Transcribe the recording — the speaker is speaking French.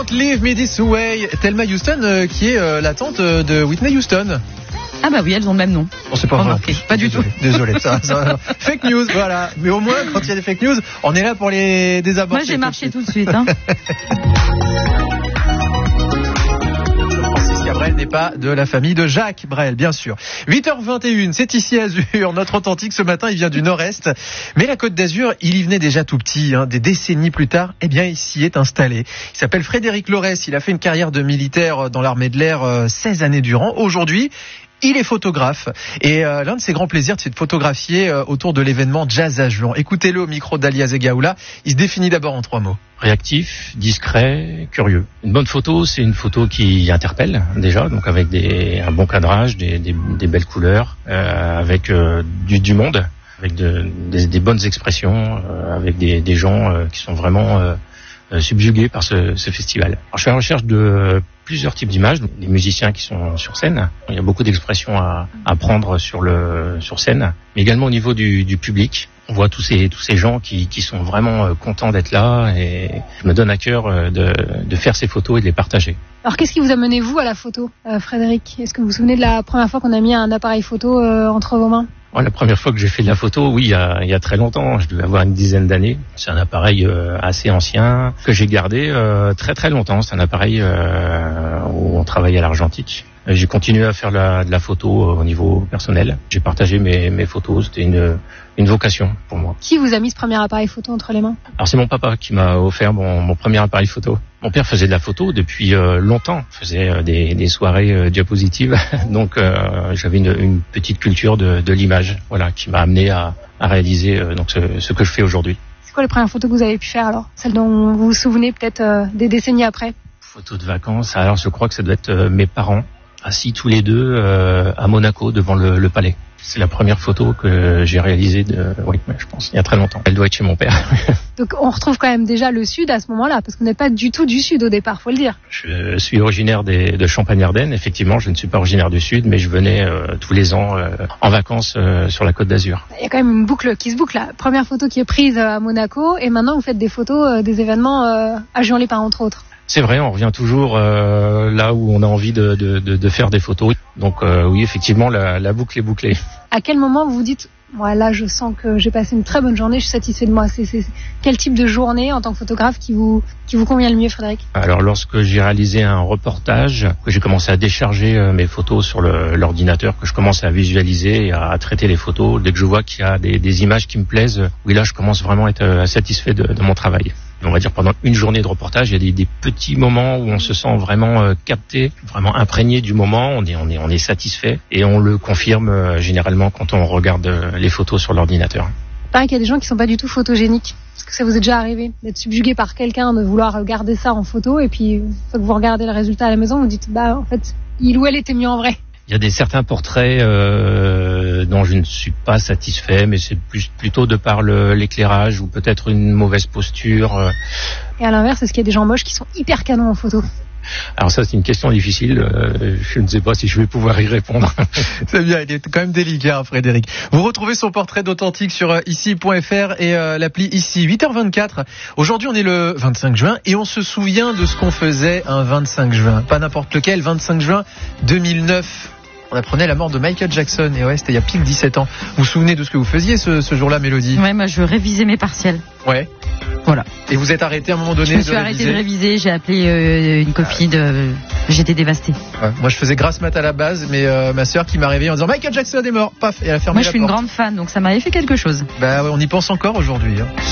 Don't Leave Me This Way. Thelma Houston qui est la tante de Whitney Houston. Ah bah oui, elles ont le même nom. Non, c'est pas vrai. Pas du tout. Désolé. Ça, fake news, voilà. Mais au moins, quand il y a des fake news, on est là pour les désaborder. Moi, j'ai marché tout de suite. Hein. Francis Brel n'est pas de la famille de Jacques Brel, bien sûr. 8h21, c'est ici Azur. Notre authentique ce matin, il vient du nord-est. Mais la Côte d'Azur, il y venait déjà tout petit. Des décennies plus tard, eh bien, il s'y est installé. Il s'appelle Frédéric Lorès. Il a fait une carrière de militaire dans l'armée de l'air 16 années durant. Aujourd'hui, il est photographe et l'un de ses grands plaisirs, c'est de photographier autour de l'événement Jazz à Juan. Écoutez-le au micro d'Alia Zegaoula. Il se définit d'abord en 3 mots. Réactif, discret, curieux. Une bonne photo, c'est une photo qui interpelle déjà, donc avec un bon cadrage, des belles couleurs, avec du monde, avec des bonnes expressions, avec des gens qui sont vraiment subjugués par ce festival. Alors, je suis à la recherche de plusieurs types d'images, des musiciens qui sont sur scène. Il y a beaucoup d'expressions à prendre sur scène, mais également au niveau du public. On voit tous ces gens qui sont vraiment contents d'être là, et je me donne à cœur de faire ces photos et de les partager. Alors qu'est-ce qui vous a mené vous à la photo, Frédéric ? Est-ce que vous vous souvenez de la première fois qu'on a mis un appareil photo entre vos mains ? La première fois que j'ai fait de la photo, oui, il y a très longtemps, je devais avoir une dizaine d'années. C'est un appareil assez ancien que j'ai gardé très très longtemps. C'est un appareil où on travaillait à l'argentique. J'ai continué à faire de la photo au niveau personnel. J'ai partagé mes photos, c'était une vocation pour moi. Qui vous a mis ce premier appareil photo entre les mains ? Alors c'est mon papa qui m'a offert mon premier appareil photo. Mon père faisait de la photo depuis longtemps, faisait des soirées diapositives, donc j'avais une petite culture de l'image, voilà, qui m'a amené à réaliser donc ce que je fais aujourd'hui. C'est quoi les premières photos que vous avez pu faire alors ? Celles dont vous vous souvenez peut-être des décennies après ? Photos de vacances, alors je crois que ça doit être mes parents, assis tous les deux à Monaco devant le palais. C'est la première photo que j'ai réalisée je pense, il y a très longtemps. Elle doit être chez mon père. Donc on retrouve quand même déjà le sud à ce moment-là, parce qu'on n'est pas du tout du sud au départ, faut le dire. Je suis originaire de Champagne-Ardenne, effectivement, je ne suis pas originaire du sud, mais je venais tous les ans en vacances sur la Côte d'Azur. Il y a quand même une boucle qui se boucle là. Première photo qui est prise à Monaco, et maintenant vous faites des photos des événements à Juan-les-Pins entre autres. C'est vrai, on revient toujours là où on a envie de faire des photos. Donc oui, effectivement, la boucle est bouclée. À quel moment vous vous dites, moi là je sens que j'ai passé une très bonne journée, je suis satisfait de moi. C'est quel type de journée en tant que photographe qui vous convient le mieux, Frédéric ? Alors lorsque j'ai réalisé un reportage, que j'ai commencé à décharger mes photos sur l'ordinateur, que je commence à visualiser et à traiter les photos, dès que je vois qu'il y a des images qui me plaisent, oui là je commence vraiment à être satisfait de mon travail. On va dire pendant une journée de reportage, il y a des petits moments où on se sent vraiment capté, vraiment imprégné du moment, on est satisfait et on le confirme généralement quand on regarde les photos sur l'ordinateur. Il paraît qu'il y a des gens qui sont pas du tout photogéniques. Est-ce que ça vous est déjà arrivé d'être subjugué par quelqu'un, de vouloir garder ça en photo et puis une fois que vous regardez le résultat à la maison, vous dites en fait, il ou elle était mieux en vrai. Il y a certains portraits dont je ne suis pas satisfait, mais c'est plutôt de par l'éclairage ou peut-être une mauvaise posture. Et à l'inverse, est-ce qu'il y a des gens moches qui sont hyper canons en photo ? Alors ça, c'est une question difficile. Je ne sais pas si je vais pouvoir y répondre. C'est bien, il est quand même délicat, Frédéric. Vous retrouvez son portrait d'authentique sur ici.fr et l'appli ici. 8h24. Aujourd'hui, on est le 25 juin et on se souvient de ce qu'on faisait un 25 juin. Pas n'importe lequel, 25 juin 2009. On apprenait la mort de Michael Jackson. Et ouais, c'était il y a pile 17 ans. Vous vous souvenez de ce que vous faisiez ce jour-là, Mélodie ? Ouais, moi je révisais mes partiels. Ouais. Voilà. Et vous êtes arrêté à un moment donné Je me suis arrêté de réviser, j'ai appelé une copine, j'étais dévastée. Ouais. Moi je faisais grasse mat à la base, mais ma sœur qui m'a réveillé en disant Michael Jackson est mort, paf, et elle a fermé la porte. Moi je suis une grande fan, donc ça m'avait fait quelque chose. Bah ouais, on y pense encore aujourd'hui.